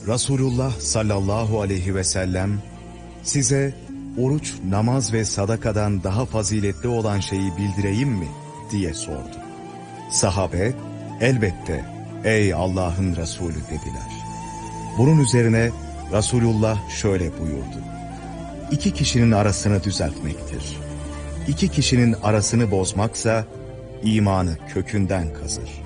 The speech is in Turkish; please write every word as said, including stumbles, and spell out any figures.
Resulullah sallallahu aleyhi ve sellem size oruç, namaz ve sadakadan daha faziletli olan şeyi bildireyim mi diye sordu. Sahabe elbette ey Allah'ın Resulü dediler. Bunun üzerine Resulullah şöyle buyurdu. İki kişinin arasını düzeltmektir. İki kişinin arasını bozmaksa imanı kökünden kazır.